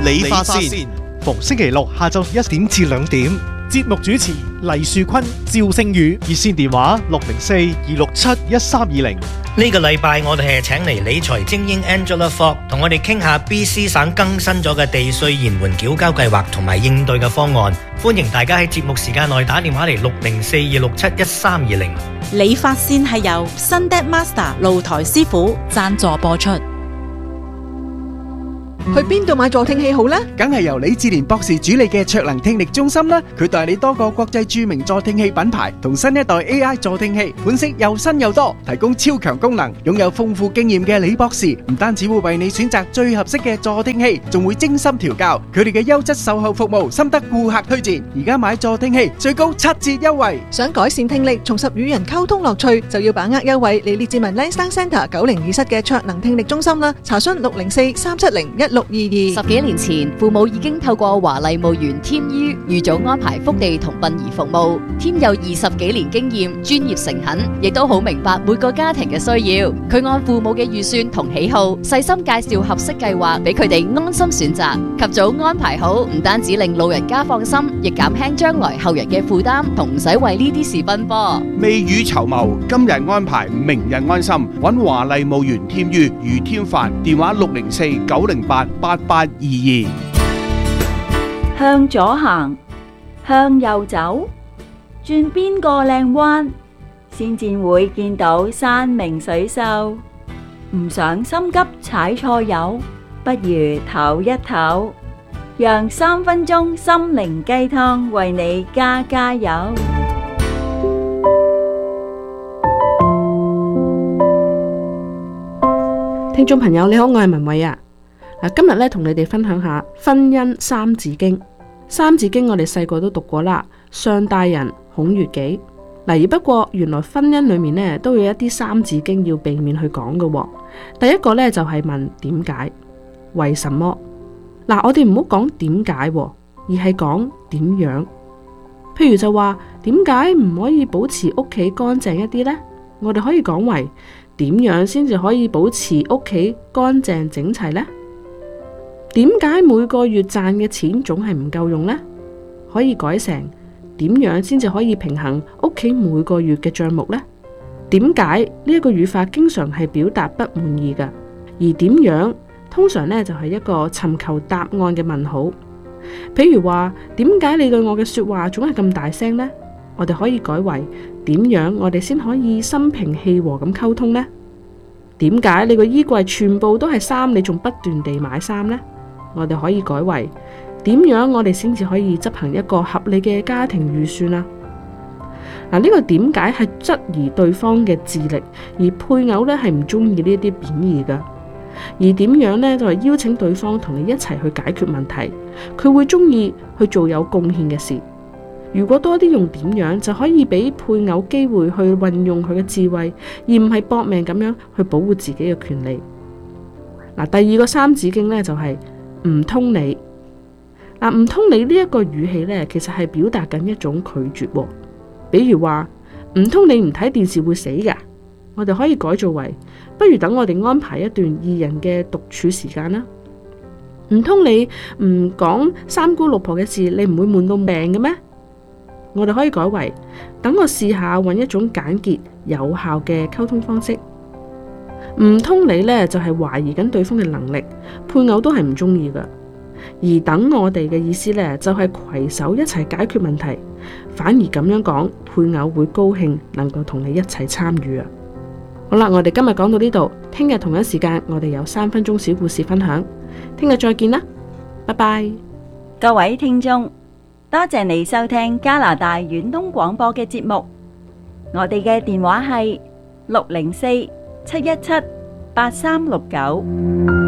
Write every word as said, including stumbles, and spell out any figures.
理髮先， 逢星期六下晝一點至兩點。 節目主持黎樹坤、趙聖宇， 熱線電話六零四二六七一三二零。 呢個禮拜我哋係請嚟理財精英 Angela Fox 同我哋傾下 B C 省更新咗嘅地稅延緩繳交計劃同埋應對嘅方案。歡迎大家喺節目時間內打電話嚟六零四二六七一三二零。 理髮線係由 Sunday Master 露台師傅贊助播出。 去邊度買助聽器好呢？ 梗係由李志廉博士主理嘅卓能聽力中心啦。佢代理多個國際著名助聽器品牌同新一代 A I 助聽器，款式又新又多，提供超強功能。擁有豐富經驗嘅李博士唔單止會為你選擇最合適嘅助聽器，仲會精心調教。佢哋嘅優質售後服務深得顧客推薦。而家買助聽器最高七折優惠。 想改善聽力，重拾與人溝通樂趣，就要把握優惠。嚟列治文 Lansdowne Centre 九零二室嘅卓能聽力中心啦。查詢六零四三七零一六二二。 十幾年前，父母已經透過華麗墓園添於預早安排福地同殯儀服務。添有二十幾年經驗，專業誠懇，亦都好明白每個家庭嘅需要。佢按父母嘅預算同喜好，細心介紹合適計劃俾佢哋安心選擇。及早安排好，唔單止令老人家放心，亦減輕將來後人嘅負擔，同唔使為呢啲事奔波。 未雨綢繆，今日安排，明日安心。揾華麗墓園添於余添凡，電話六零四九零八八八二二。 向左行，向右走，轉邊個靚彎，先至會見到山明水秀。唔想心急踩錯油，不如唞一唞，讓三分鐘心靈雞湯為你加加油。 聽眾朋友你好，我係文慧啊。嗱，今日咧同你哋分享下婚姻三字經。三字經我哋細個都讀過啦，上大人、孔乙己。嗱，而不過原來婚姻裏面呢都有一啲三字經要避免去講嘅。第一個呢就係問點解，為什麼？嗱，我哋唔好講點解，而係講點樣。譬如就話點解唔可以保持屋企乾淨一啲呢？我哋可以講為點樣先至可以保持屋企乾淨整齊呢？點解每個月賺嘅錢總係唔夠用呢？可以改成點樣先至可以平衡屋企每個月嘅賬目呢？點解呢一個語法經常係表達不滿意㗎？而點樣通常呢就係一個尋求答案嘅問號。譬如話點解你對我嘅說話總係咁大聲呢？我哋可以改為點樣我哋先可以心平氣和咁溝通呢？點解你個衣櫃全部都係衫，你仲不斷地買衫呢？我哋可以改為點樣我哋先至可以執行一個合理嘅家庭預算啊？嗱，呢個點解係質疑對方嘅智力，而配偶呢係唔中意呢一啲貶義噶。而點樣呢就係邀請對方同你一齊去解決問題，佢會中意去做有貢獻嘅事。如果多啲用點樣，就可以俾配偶機會去運用佢嘅智慧，而唔係搏命咁樣去保護自己嘅權利。嗱，第二個三字經呢就係唔通你。嗱，唔通你呢一個語氣呢，其實係表達緊一種拒絕。比如話唔通你唔睇電視會死噶？我哋可以改做為不如等我哋安排一段二人嘅獨處時間啦。唔通你唔講三姑六婆嘅事，你唔會悶到病嘅咩？我哋可以改為等我試下揾一種簡潔有效嘅溝通方式。唔通你呢，就係懷疑緊對方嘅能力，配偶都係唔中意噶。而等我哋嘅意思呢，就係攜手一齊解決問題，反而咁樣講，配偶會高興能夠同你一齊參與啊。好啦，我哋今日講到呢度，聽日同一時間我哋有三分鐘小故事分享，聽日再見啦，拜拜。 各位聽眾，多謝你收聽加拿大遠東廣播嘅節目，我哋嘅電話係六零四七一七八三六九。